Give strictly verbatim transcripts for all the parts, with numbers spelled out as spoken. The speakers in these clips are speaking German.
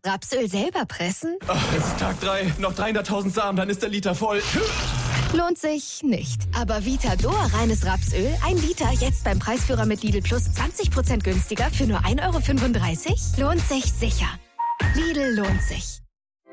Rapsöl selber pressen? Ach, es ist Tag drei, noch dreihunderttausend Samen, dann ist der Liter voll. Lohnt sich nicht. Aber Vitador reines Rapsöl, ein Liter, jetzt beim Preisführer mit Lidl Plus zwanzig Prozent günstiger für nur ein Euro fünfunddreißig? Lohnt sich sicher. Lidl lohnt sich.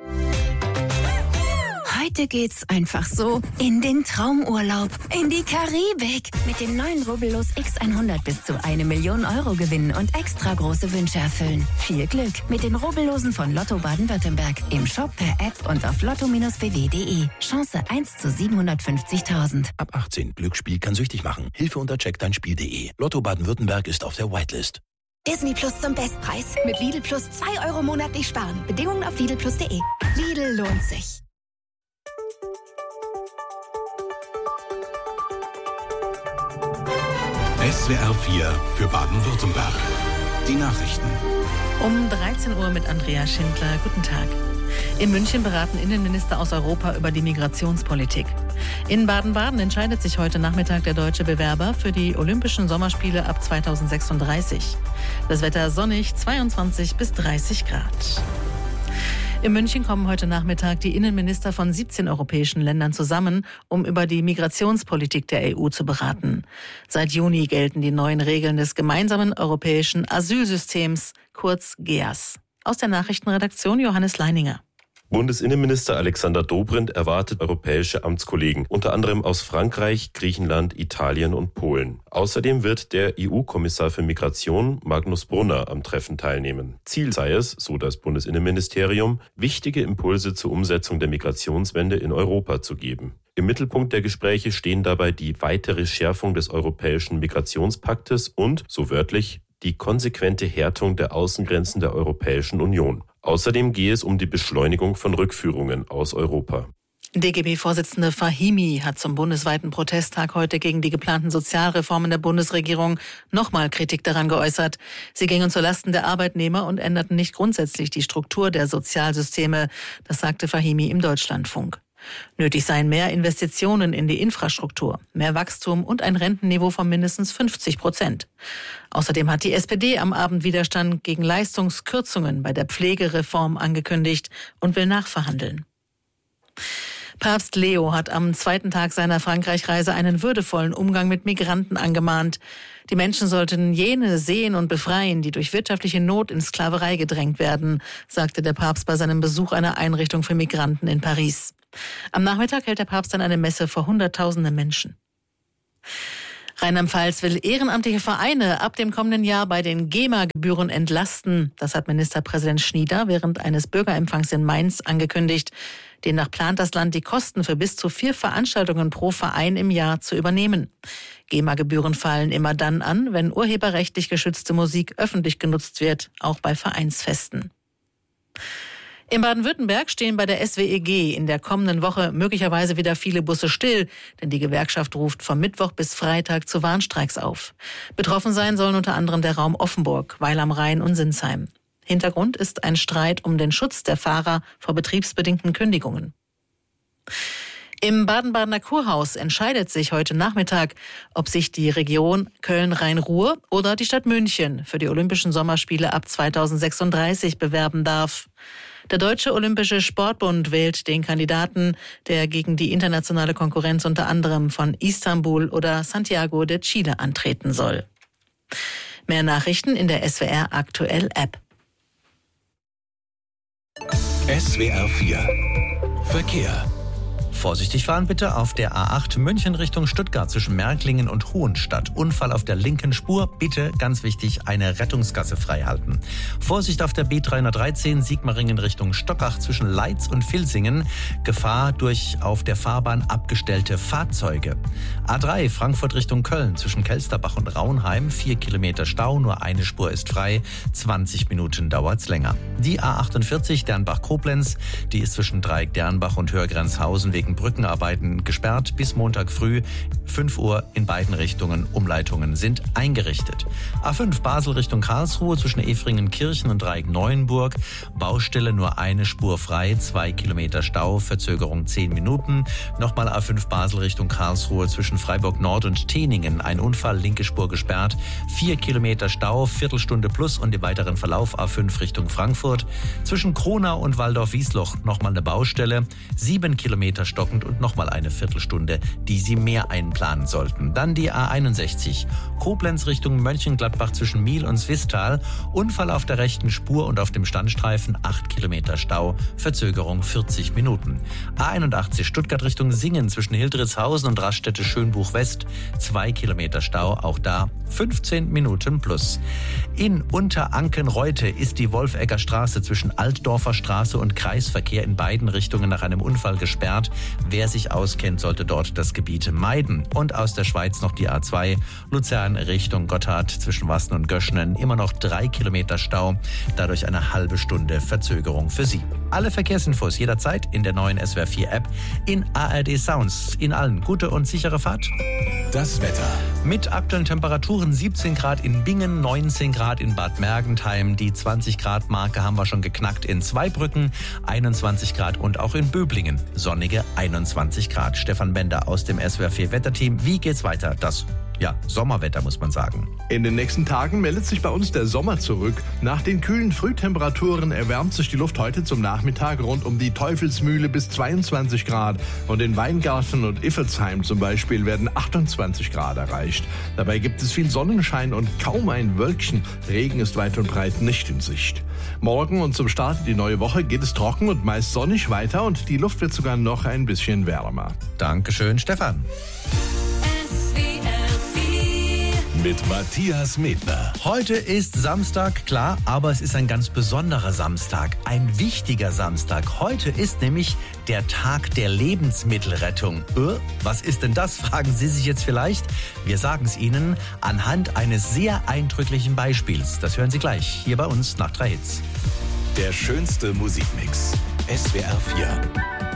Heute geht's einfach so in den Traumurlaub, in die Karibik. Mit dem neuen Rubbellos X hundert bis zu eine Million Euro gewinnen und extra große Wünsche erfüllen. Viel Glück mit den Rubbellosen von Lotto Baden-Württemberg. Im Shop, per App und auf lotto b w punkt de. Chance eins zu siebenhundertfünfzigtausend. Ab achtzehn. Glücksspiel kann süchtig machen. Hilfe unter check dein spiel punkt de. Lotto Baden-Württemberg ist auf der Whitelist. Disney Plus zum Bestpreis. Mit Lidl Plus zwei Euro monatlich sparen. Bedingungen auf lidl plus punkt de. Lidl lohnt sich. S W R vier für Baden-Württemberg. Die Nachrichten. Um dreizehn Uhr mit Andrea Schindler. Guten Tag. In München beraten Innenminister aus Europa über die Migrationspolitik. In Baden-Baden entscheidet sich heute Nachmittag der deutsche Bewerber für die Olympischen Sommerspiele ab zweitausendsechsunddreißig. Das Wetter sonnig, zweiundzwanzig bis dreißig Grad. In München kommen heute Nachmittag die Innenminister von siebzehn europäischen Ländern zusammen, um über die Migrationspolitik der E U zu beraten. Seit Juni gelten die neuen Regeln des gemeinsamen europäischen Asylsystems, kurz G E A S. Aus der Nachrichtenredaktion Johannes Leininger. Bundesinnenminister Alexander Dobrindt erwartet europäische Amtskollegen, unter anderem aus Frankreich, Griechenland, Italien und Polen. Außerdem wird der E U-Kommissar für Migration, Magnus Brunner, am Treffen teilnehmen. Ziel sei es, so das Bundesinnenministerium, wichtige Impulse zur Umsetzung der Migrationswende in Europa zu geben. Im Mittelpunkt der Gespräche stehen dabei die weitere Schärfung des europäischen Migrationspaktes und, so wörtlich, die konsequente Härtung der Außengrenzen der Europäischen Union. Außerdem gehe es um die Beschleunigung von Rückführungen aus Europa. D G B-Vorsitzende Fahimi hat zum bundesweiten Protesttag heute gegen die geplanten Sozialreformen der Bundesregierung nochmal Kritik daran geäußert. Sie gingen zulasten der Arbeitnehmer und änderten nicht grundsätzlich die Struktur der Sozialsysteme. Das sagte Fahimi im Deutschlandfunk. Nötig seien mehr Investitionen in die Infrastruktur, mehr Wachstum und ein Rentenniveau von mindestens fünfzig Prozent. Außerdem hat die S P D am Abend Widerstand gegen Leistungskürzungen bei der Pflegereform angekündigt und will nachverhandeln. Papst Leo hat am zweiten Tag seiner Frankreich-Reise einen würdevollen Umgang mit Migranten angemahnt. Die Menschen sollten jene sehen und befreien, die durch wirtschaftliche Not in Sklaverei gedrängt werden, sagte der Papst bei seinem Besuch einer Einrichtung für Migranten in Paris. Am Nachmittag hält der Papst dann eine Messe vor Hunderttausenden Menschen. Rheinland-Pfalz will ehrenamtliche Vereine ab dem kommenden Jahr bei den G E M A-Gebühren entlasten. Das hat Ministerpräsident Schnieder während eines Bürgerempfangs in Mainz angekündigt. Demnach plant das Land, die Kosten für bis zu vier Veranstaltungen pro Verein im Jahr zu übernehmen. G E M A-Gebühren fallen immer dann an, wenn urheberrechtlich geschützte Musik öffentlich genutzt wird, auch bei Vereinsfesten. In Baden-Württemberg stehen bei der S W E G in der kommenden Woche möglicherweise wieder viele Busse still, denn die Gewerkschaft ruft von Mittwoch bis Freitag zu Warnstreiks auf. Betroffen sein sollen unter anderem der Raum Offenburg, Weil am Rhein und Sinsheim. Hintergrund ist ein Streit um den Schutz der Fahrer vor betriebsbedingten Kündigungen. Im Baden-Badener Kurhaus entscheidet sich heute Nachmittag, ob sich die Region Köln-Rhein-Ruhr oder die Stadt München für die Olympischen Sommerspiele ab zweitausendsechsunddreißig bewerben darf. Der Deutsche Olympische Sportbund wählt den Kandidaten, der gegen die internationale Konkurrenz unter anderem von Istanbul oder Santiago de Chile antreten soll. Mehr Nachrichten in der S W R Aktuell App. S W R vier Verkehr. Vorsichtig fahren bitte auf der A acht München Richtung Stuttgart zwischen Märklingen und Hohenstadt. Unfall auf der linken Spur. Bitte, ganz wichtig, eine Rettungsgasse frei halten. Vorsicht auf der B dreihundertdreizehn Sigmaringen Richtung Stockach zwischen Leitz und Vilsingen. Gefahr durch auf der Fahrbahn abgestellte Fahrzeuge. A drei Frankfurt Richtung Köln zwischen Kelsterbach und Raunheim. Vier Kilometer Stau, nur eine Spur ist frei. zwanzig Minuten dauert's länger. Die A achtundvierzig Dernbach-Koblenz, die ist zwischen Dreieck Dernbach und Hörgrenzhausen wegen wegen Brückenarbeiten gesperrt bis Montag früh. fünf Uhr in beiden Richtungen. Umleitungen sind eingerichtet. A fünf Basel Richtung Karlsruhe zwischen Efringen-Kirchen und Dreieck-Neuenburg. Baustelle nur eine Spur frei, zwei Kilometer Stau, Verzögerung zehn Minuten. Nochmal A fünf Basel Richtung Karlsruhe zwischen Freiburg Nord und Teningen. Ein Unfall, linke Spur gesperrt, vier Kilometer Stau, Viertelstunde plus und im weiteren Verlauf A fünf Richtung Frankfurt. Zwischen Kronau und Waldorf-Wiesloch nochmal eine Baustelle, sieben Kilometer stockend und nochmal eine Viertelstunde, die Sie mehr einplanen sollten. Dann die A einundsechzig, Koblenz Richtung Mönchengladbach zwischen Miel und Swisttal. Unfall auf der rechten Spur und auf dem Standstreifen, acht Kilometer Stau, Verzögerung vierzig Minuten. A einundachtzig, Stuttgart Richtung Singen zwischen Hildritzhausen und Raststätte Schönbuch West, zwei Kilometer Stau, auch da fünfzehn Minuten plus. In Unteranken-Reute ist die Wolfegger Straße zwischen Altdorfer Straße und Kreisverkehr in beiden Richtungen nach einem Unfall gesperrt. Wer sich auskennt, sollte dort das Gebiet meiden. Und aus der Schweiz noch die A zwei, Luzern Richtung Gotthard zwischen Wassen und Göschenen, immer noch drei Kilometer Stau, dadurch eine halbe Stunde Verzögerung für Sie. Alle Verkehrsinfos jederzeit in der neuen S W R vier App, in A R D Sounds. In allen gute und sichere Fahrt. Das Wetter. Mit aktuellen Temperaturen siebzehn Grad in Bingen, neunzehn Grad in Bad Mergentheim. Die zwanzig Grad Marke haben wir schon geknackt in Zweibrücken, einundzwanzig Grad und auch in Böblingen. Sonnige einundzwanzig Grad. Stefan Bender aus dem S W R vier Wetterteam. Wie geht's weiter? Das Ja, Sommerwetter muss man sagen. In den nächsten Tagen meldet sich bei uns der Sommer zurück. Nach den kühlen Frühtemperaturen erwärmt sich die Luft heute zum Nachmittag rund um die Teufelsmühle bis zweiundzwanzig Grad. Und in Weingarten und Iffelsheim zum Beispiel werden achtundzwanzig Grad erreicht. Dabei gibt es viel Sonnenschein und kaum ein Wölkchen. Regen ist weit und breit nicht in Sicht. Morgen und zum Start in die neue Woche geht es trocken und meist sonnig weiter und die Luft wird sogar noch ein bisschen wärmer. Dankeschön, Stefan. Mit Matthias Medner. Heute ist Samstag, klar, aber es ist ein ganz besonderer Samstag, ein wichtiger Samstag. Heute ist nämlich der Tag der Lebensmittelrettung. Äh, was ist denn das, fragen Sie sich jetzt vielleicht? Wir sagen es Ihnen anhand eines sehr eindrücklichen Beispiels. Das hören Sie gleich hier bei uns nach drei Hits. Der schönste Musikmix. S W R vier.